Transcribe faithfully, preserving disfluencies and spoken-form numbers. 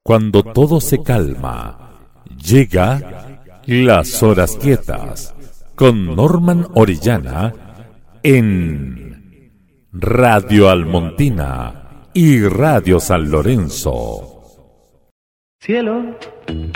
Cuando todo se calma, llega Las Horas Quietas con Norman Orellana en Radio Almontina y Radio San Lorenzo. Cielo,